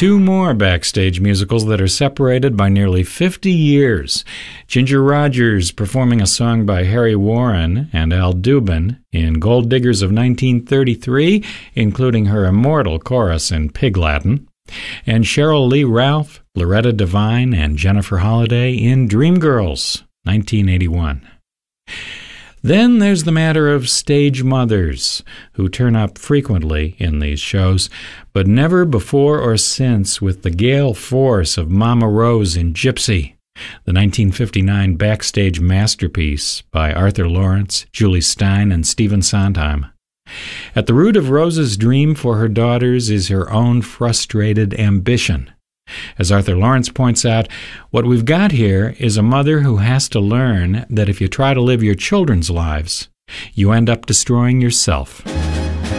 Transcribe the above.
Two more backstage musicals that are separated by nearly 50 years. Ginger Rogers performing a song by Harry Warren and Al Dubin in Gold Diggers of 1933, including her immortal chorus in Pig Latin, and Cheryl Lee Ralph, Loretta Devine, and Jennifer Holliday in Dreamgirls, 1981. Then there's the matter of stage mothers, who turn up frequently in these shows, but never before or since with the gale force of Mama Rose in Gypsy, the 1959 backstage masterpiece by Arthur Lawrence, Julie Stein, and Stephen Sondheim. At the root of Rose's dream for her daughters is her own frustrated ambition. As Arthur Lawrence points out, what we've got here is a mother who has to learn that if you try to live your children's lives, you end up destroying yourself.